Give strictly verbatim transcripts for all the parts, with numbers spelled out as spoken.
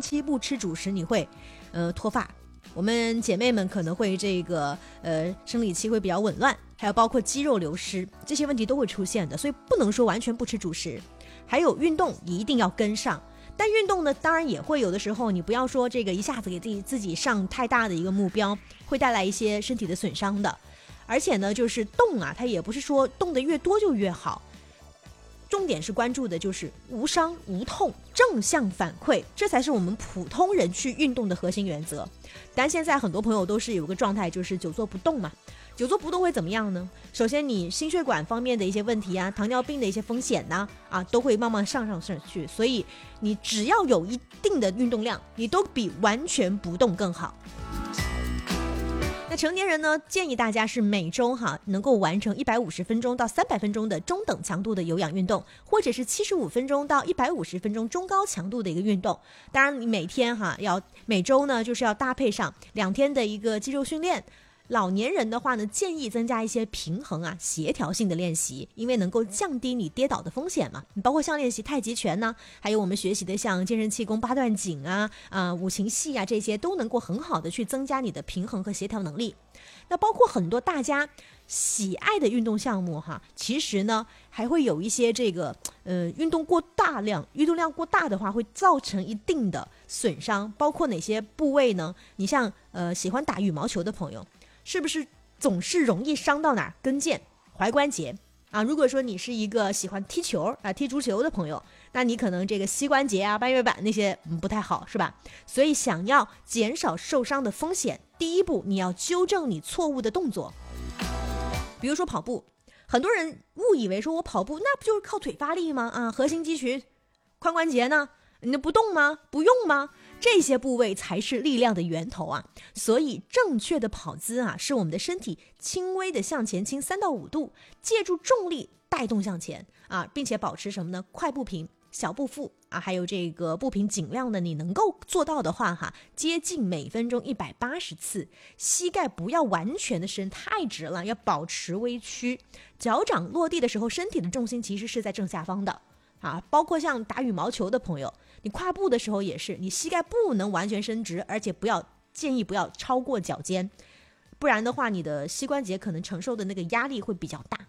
期不吃主食你会呃脱发，我们姐妹们可能会这个呃生理期会比较紊乱，还有包括肌肉流失，这些问题都会出现的，所以不能说完全不吃主食。还有运动一定要跟上，但运动呢当然也会有的时候你不要说这个一下子给自己自己上太大的一个目标，会带来一些身体的损伤的。而且呢就是动啊，它也不是说动得越多就越好，重点是关注的就是无伤无痛，正向反馈，这才是我们普通人去运动的核心原则。但现在很多朋友都是有个状态，就是久坐不动嘛。久坐不动会怎么样呢？首先你心血管方面的一些问题啊，糖尿病的一些风险呢、啊，啊都会慢慢上上上去。所以你只要有一定的运动量，你都比完全不动更好。那成年人呢，建议大家是每周哈能够完成一百五十分钟到三百分钟的中等强度的有氧运动，或者是七十五分钟到一百五十分钟中高强度的一个运动。当然你每天哈要每周呢就是要搭配上两天的一个肌肉训练。老年人的话呢，建议增加一些平衡啊、协调性的练习，因为能够降低你跌倒的风险嘛。你包括像练习太极拳呢、啊，还有我们学习的像健身气功、八段锦啊、啊、呃、五禽戏啊，这些都能够很好的去增加你的平衡和协调能力。那包括很多大家喜爱的运动项目哈，其实呢还会有一些这个呃运动过大量，运动量过大的话会造成一定的损伤。包括哪些部位呢？你像呃喜欢打羽毛球的朋友。是不是总是容易伤到哪儿？跟腱、踝关节啊。如果说你是一个喜欢踢球啊、踢足球的朋友，那你可能这个膝关节啊、半月板那些、嗯、不太好，是吧？所以想要减少受伤的风险，第一步你要纠正你错误的动作。比如说跑步，很多人误以为说我跑步那不就是靠腿发力吗？啊，核心肌群、髋关节呢？你不动吗？不用吗？这些部位才是力量的源头啊！所以正确的跑姿啊，是我们的身体轻微的向前倾三到五度，借助重力带动向前啊，并且保持什么呢？快步频、小步幅啊，还有这个步频尽量的你能够做到的话哈，接近每分钟一百八十次。膝盖不要完全的伸太直了，要保持微曲。脚掌落地的时候，身体的重心其实是在正下方的。啊，包括像打羽毛球的朋友，你跨步的时候也是，你膝盖不能完全伸直，而且不要建议不要超过脚尖，不然的话，你的膝关节可能承受的那个压力会比较大。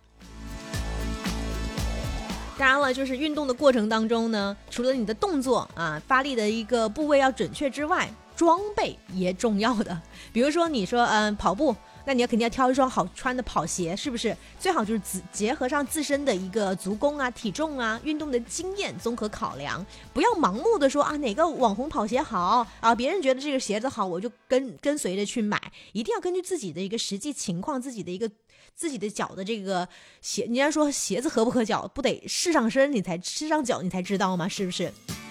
当然了，就是运动的过程当中呢，除了你的动作啊、发力的一个部位要准确之外，装备也重要的。比如说你说嗯跑步。那你要肯定要挑一双好穿的跑鞋，是不是？最好就是结合上自身的一个足弓啊、体重啊、运动的经验综合考量，不要盲目的说啊哪个网红跑鞋好啊，别人觉得这个鞋子好，我就跟跟随着去买，一定要根据自己的一个实际情况，自己的一个自己的脚的这个鞋，人家说鞋子合不合脚，不得试上身你才试上脚你才知道吗？是不是？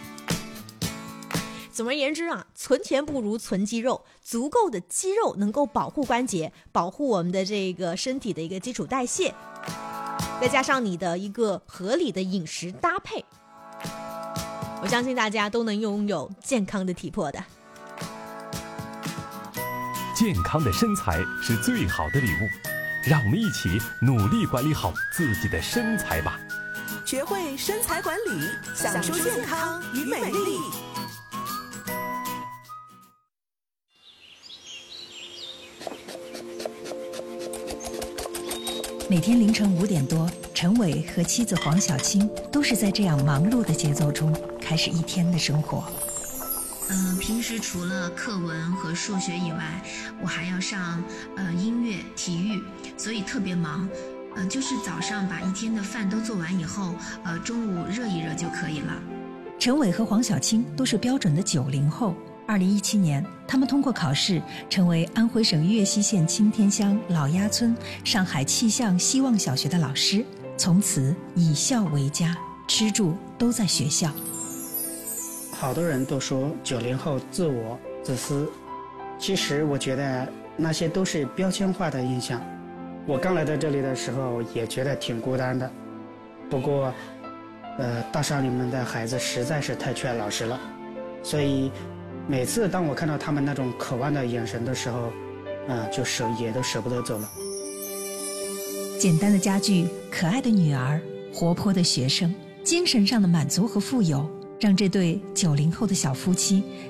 总而言之啊，存钱不如存肌肉，足够的肌肉能够保护关节，保护我们的这个身体的一个基础代谢，再加上你的一个合理的饮食搭配，我相信大家都能拥有健康的体魄的。 健康的身材是最好的礼物，让我们一起努力管理好自己的身材吧。 学会身材管理，享受健康与美丽。 每天凌晨五点多，陈伟和妻子黄小青都是在这样忙碌的节奏中开始一天的生活。 嗯、呃，平时除了课文和数学以外，我还要上呃音乐、体育，所以特别忙。呃，就是早上把一天的饭都做完以后，呃，中午热一热就可以了。 陈伟和黄小青都是标准的九零后。二零一七年，他们通过考试成为安徽省岳西县青天乡老鸭村上海气象希望小学的老师，从此以校为家，吃住都在学校。 好多人都说九零后自我自私，其实我觉得那些都是标签化的印象。我刚来到这里的时候也觉得挺孤单的，不过呃，大山里面的孩子实在是太缺老师了，所以每次当我看到他们那种渴望的眼神的时候，啊、呃，就舍也都舍不得走了。 简单的家具，可爱的女儿，活泼的学生，精神上的满足和富有，让这对九零后的小夫妻